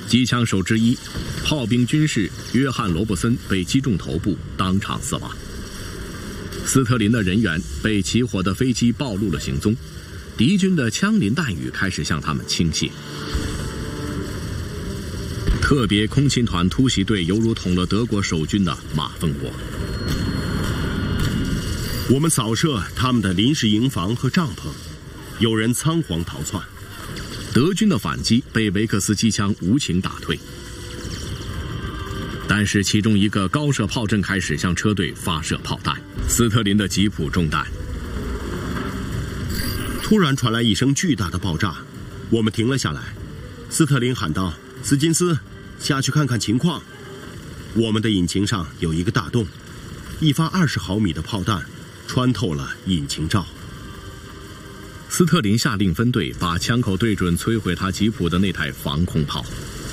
机枪手之一，炮兵军士约翰·罗伯森被击中头部，当场死亡。斯特林的人员被起火的飞机暴露了行踪，敌军的枪林弹雨开始向他们倾泻。特别空勤团突袭队犹如捅了德国守军的马蜂窝。 我们扫射他们的临时营房和帐篷，有人仓皇逃窜。 德军的反击被维克斯机枪无情打退，但是其中一个高射炮阵开始向车队发射炮弹，斯特林的吉普中弹。 突然传来一声巨大的爆炸，我们停了下来。斯特林喊道：“斯金斯，下去看看情况。”我们的引擎上有一个大洞，一发20毫米的炮弹穿透了引擎罩。 斯特林下令分队把枪口对准摧毁他吉普的那台防空炮。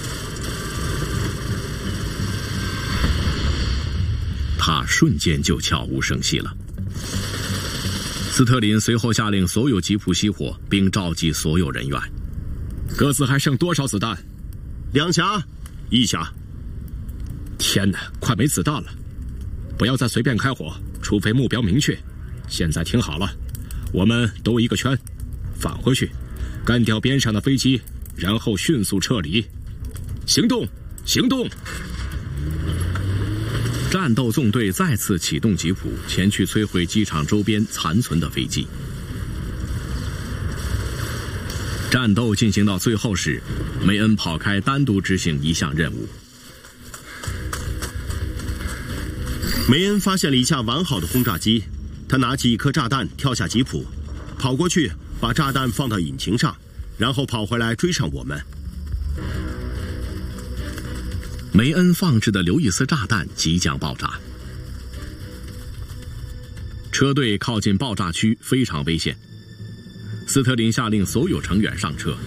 他瞬间就悄无声息了。斯特林随后下令所有吉普熄火，并召集所有人员。 各自还剩多少子弹 ？2匣，1匣。 天哪，快没子弹了！不要再随便开火，除非目标明确。现在听好了，我们兜一个圈，返回去，干掉边上的飞机，然后迅速撤离。行动，行动！ 战斗纵队再次启动吉普，前去摧毁机场周边残存的飞机。战斗进行到最后时，梅恩跑开，单独执行一项任务。 梅恩发现了一架完好的轰炸机，他拿起一颗炸弹跳下吉普，跑过去把炸弹放到引擎上，然后跑回来追上我们。 梅恩放置的刘易斯炸弹即将爆炸，车队靠近爆炸区非常危险。斯特林下令所有成员上车。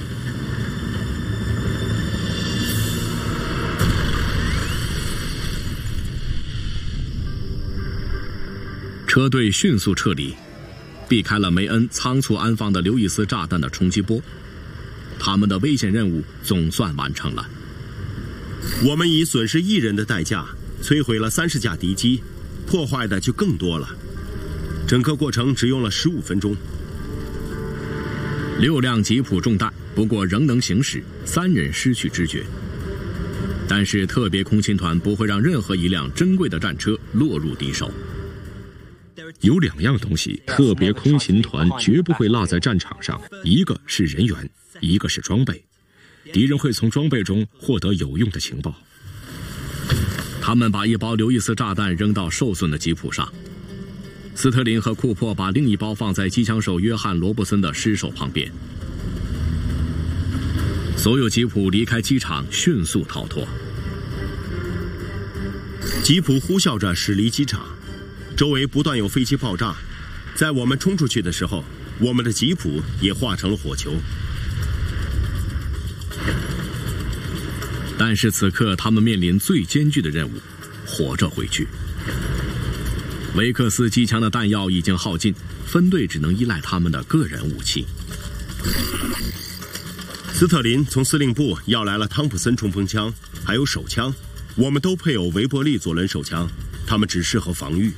车队迅速撤离，避开了梅恩仓促安放的刘易斯炸弹的冲击波。他们的危险任务总算完成了。 我们以损失1人的代价摧毁了30架敌机，破坏的就更多了。整个过程只用了15分钟。 6辆吉普中弹，不过仍能行驶，3人失去知觉。但是特别空勤团不会让任何一辆珍贵的战车落入敌手。 有2样东西，特别空勤团绝不会落在战场上，一个是人员，一个是装备。敌人会从装备中获得有用的情报。 他们把一包刘易斯炸弹扔到受损的吉普上。斯特林和库珀把另一包放在机枪手约翰·罗伯森的尸首旁边。所有吉普离开机场，迅速逃脱。 吉普呼啸着驶离机场，周围不断有飞机爆炸。在我们冲出去的时候，我们的吉普也化成了火球。 但是此刻他们面临最艰巨的任务，活着回去。维克斯机枪的弹药已经耗尽，分队只能依赖他们的个人武器。 斯特林从司令部要来了汤普森冲锋枪，还有手枪，我们都配有维伯利左轮手枪，他们只适合防御。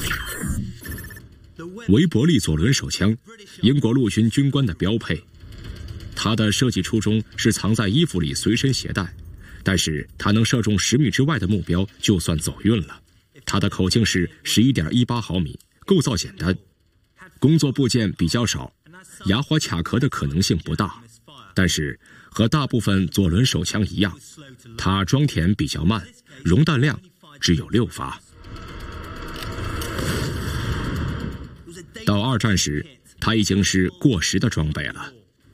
维伯利左轮手枪，英国陆军军官的标配。它的设计初衷是藏在衣服里随身携带，但是它能射中10米之外的目标，就算走运了。它的口径是11.18毫米，构造简单，工作部件比较少，牙花卡壳的可能性不大。但是和大部分左轮手枪一样，它装填比较慢，容弹量只有6发。到2战时，它已经是过时的装备了。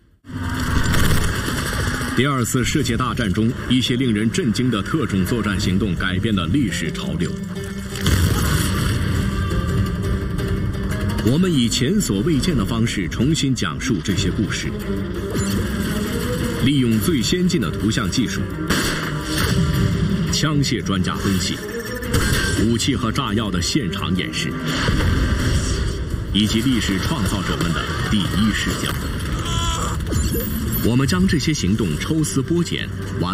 第2次世界大战中，一些令人震惊的特种作战行动改变了历史潮流。我们以前所未见的方式重新讲述这些故事，利用最先进的图像技术、枪械专家分析、武器和炸药的现场演示，以及历史创造者们的第一视角。我们将这些行动抽丝剥茧，完